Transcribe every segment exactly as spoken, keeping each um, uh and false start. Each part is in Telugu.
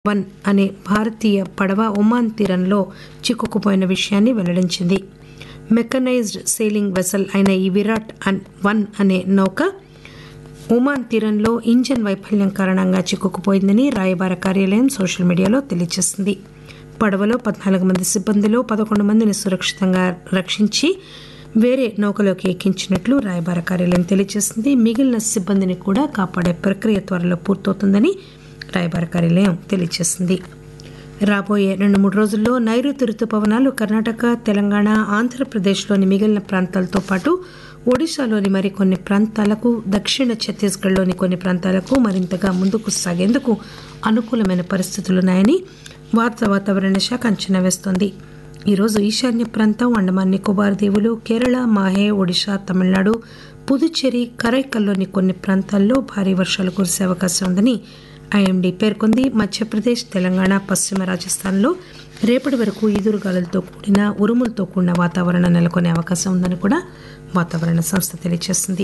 వన్ అనే భారతీయ పడవ ఒమాన్ తీరంలో చిక్కుకుపోయిన విషయాన్ని వెల్లడించింది. మెకనైజ్డ్ సెయిలింగ్ వెసల్ అయిన ఈ విరాట్ వన్ అనే నౌక ఒమాన్ తీరంలో ఇంజన్ వైఫల్యం కారణంగా చిక్కుకుపోయిందని రాయబార కార్యాలయం సోషల్ మీడియాలో తెలియజేసింది. పడవలో పద్నాలుగు మంది సిబ్బందిలో పదకొండు మందిని సురక్షితంగా రక్షించి వేరే నౌకలోకి ఎక్కించినట్లు రాయబార కార్యాలయం తెలియజేసింది. మిగిలిన సిబ్బందిని కూడా కాపాడే ప్రక్రియ త్వరలో పూర్తవుతుందని రాయబార కార్యాలయం తెలియజేసింది. రాబోయే రెండు మూడు రోజుల్లో నైరుతి రుతుపవనాలు కర్ణాటక, తెలంగాణ, ఆంధ్రప్రదేశ్లోని మిగిలిన ప్రాంతాలతో పాటు ఒడిశాలోని మరికొన్ని ప్రాంతాలకు, దక్షిణ ఛత్తీస్గఢ్లోని కొన్ని ప్రాంతాలకు మరింతగా ముందుకు సాగేందుకు అనుకూలమైన పరిస్థితులున్నాయని భారత వాతావరణ శాఖ అంచనా వేస్తోంది. ఈరోజు ఈశాన్య ప్రాంతం, అండమాన్ నికోబార్ దీవులు, కేరళ, మాహే, ఒడిశా, తమిళనాడు, పుదుచ్చేరి, కరైకల్లోని కొన్ని ప్రాంతాల్లో భారీ వర్షాలు కురిసే అవకాశం ఉందని ఐఎండీ పేర్కొంది. మధ్యప్రదేశ్, తెలంగాణ, పశ్చిమ రాజస్థాన్లో రేపటి వరకు ఈదురుగాలులతో కూడిన ఉరుములతో కూడిన వాతావరణం నెలకొనే అవకాశం ఉందని కూడా వాతావరణ సంస్థ తెలియజేసింది.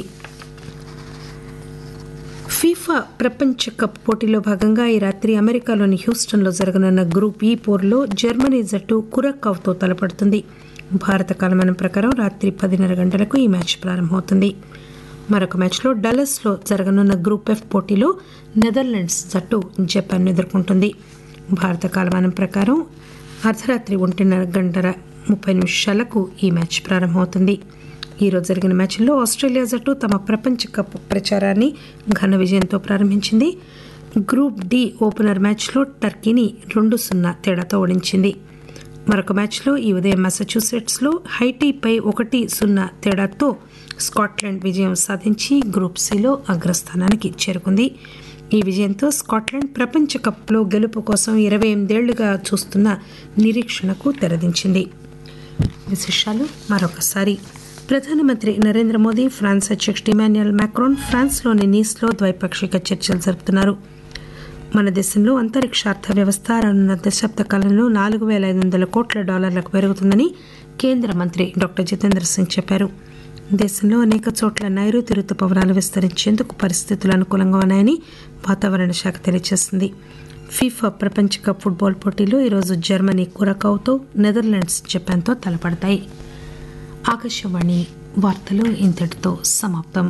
ఫీఫా ప్రపంచ కప్ పోటీలో భాగంగా ఈ రాత్రి అమెరికాలోని హ్యూస్టన్లో జరగనున్న గ్రూప్ ఈ పోరులో జర్మనీ జట్టు కురకావ్తో తలపడుతుంది. భారత కాలమానం ప్రకారం రాత్రి పదిన్నర గంటలకు ఈ మ్యాచ్ ప్రారంభమవుతుంది. మరొక మ్యాచ్లో డల్లస్లో జరగనున్న గ్రూప్ ఎఫ్ పోటీలో నెదర్లాండ్స్ జట్టు జపాన్ ఎదుర్కొంటుంది. భారత కాలమానం ప్రకారం అర్ధరాత్రి ఒంటిన్నర గంటల ముప్పై నిమిషాలకు ఈ మ్యాచ్ ప్రారంభమవుతుంది. ఈరోజు జరిగిన మ్యాచ్లో ఆస్ట్రేలియా జట్టు తమ ప్రపంచ కప్ ప్రచారాన్ని ఘన విజయంతో ప్రారంభించింది. గ్రూప్ డి ఓపెనర్ మ్యాచ్లో టర్కీని రెండు సున్నా తేడాతో ఓడించింది. మరొక మ్యాచ్లో ఈ ఉదయం మసాచ్యూసెట్స్లో హైటీపై ఒకటి సున్నా తేడాతో స్కాట్లాండ్ విజయం సాధించి గ్రూప్ సిలో అగ్రస్థానానికి చేరుకుంది. ఈ విజయంతో స్కాట్లాండ్ ప్రపంచ కప్లో గెలుపు కోసం ఇరవై ఎనిమిదేళ్లుగా చూస్తున్న నిరీక్షణకు తెరదించింది. విశేషాలు మరొకసారి. ప్రధానమంత్రి నరేంద్ర మోదీ, ఫ్రాన్స్ అధ్యక్షుడు ఇమాన్యుయల్ మాక్రాన్ ఫ్రాన్స్లోని నీస్లో ద్వైపాక్షిక చర్చలు జరుపుతున్నారు. మన దేశంలో అంతరిక్ష అర్థ వ్యవస్థ రానున్న దశాబ్ద కాలంలో నాలుగు వేల ఐదు వందల కోట్ల డాలర్లకు పెరుగుతుందని కేంద్ర మంత్రి డాక్టర్ జితేంద్ర సింగ్ చెప్పారు. దేశంలో అనేక చోట్ల నైరుతి రుతుపవనాలు విస్తరించేందుకు పరిస్థితులు అనుకూలంగా ఉన్నాయని వాతావరణ శాఖ తెలియజేసింది. ఫీఫా ప్రపంచ కప్ ఫుట్బాల్ పోటీలో ఈరోజు జర్మనీ కురకావ్తో, నెదర్లాండ్స్ జపాన్తో తలపడతాయి. ఆకాశవాణి వార్తలు ఇంతటితో సమాప్తం.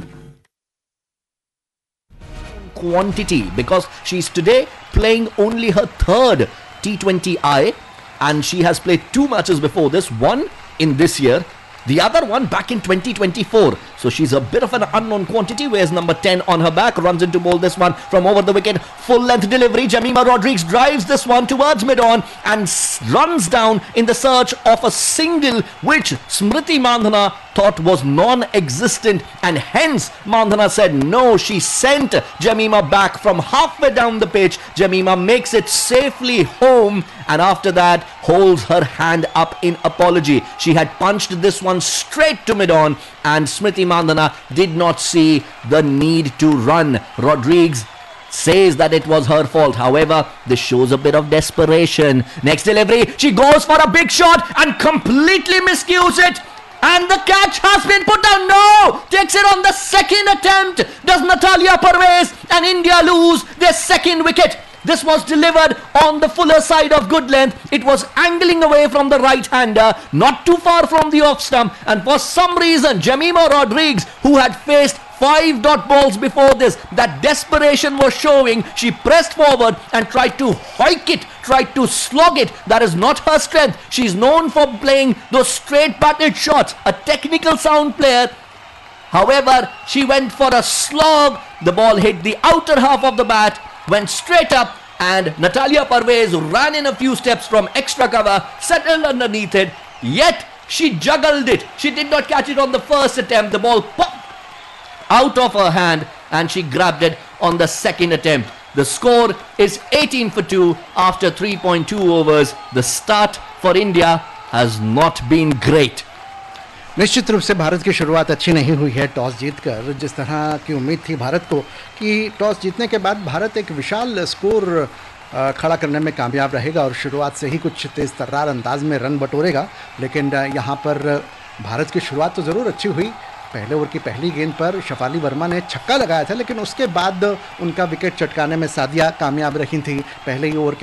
Quantity, because she's today playing only her third T twenty I and she has played two matches before this, one in this year, the other one back in twenty twenty-four. So she's a bit of an unknown quantity. Wears number ten on her back, runs into bowl this one from over the wicket. Full length delivery. Jemimah Rodrigues drives this one towards mid-on and s- runs down in the search of a single which Smriti Mandhana thought was non-existent, and hence Mandhana said no. She sent Jemimah back from halfway down the pitch. Jemimah makes it safely home and after that holds her hand up in apology. She had punched this one straight to mid-on and Smriti Mandhana did not see the need to run. Rodrigues says that it was her fault. However, this shows a bit of desperation. Next delivery, she goes for a big shot and completely miscues it. And the catch has been put down. No! Takes it on the second attempt. Does Natalia Parvez and India lose their second wicket? This was delivered on the fuller side of good length. It was angling away from the right-hander, not too far from the off stump. And for some reason, Jemimah Rodrigues, who had faced five dot balls before this, that desperation was showing. She pressed forward and tried to hoik it, tried to slog it. That is not her strength. She's known for playing those straight-batted shots. A technical sound player. However, she went for a slog. The ball hit the outer half of the bat, went straight up, and Natalia Parvez ran in a few steps from extra cover, settled underneath it, yet she juggled it. She did not catch it on the first attempt. The ball popped out of her hand and she grabbed it on the second attempt. The score is eighteen for two after three point two overs. The start for India has not been great. निश्चित रूप से भारत की शुरुआत अच्छी नहीं हुई है टॉस जीतकर. जिस तरह की उम्मीद थी भारत को कि टॉस जीतने के बाद भारत एक विशाल स्कोर खड़ा करने में कामयाब रहेगा और शुरुआत से ही कुछ तेज़ तर्रार अंदाज में रन बटोरेगा, लेकिन यहाँ पर भारत की शुरुआत तो ज़रूर अच्छी हुई. पहले ओवर की पहली गेंद पर शफाली वर्मा ने छक्का लगाया था, लेकिन उसके बाद उनका विकेट चटकाने में सादिया कामयाब रही थी. पहले ही ओवर के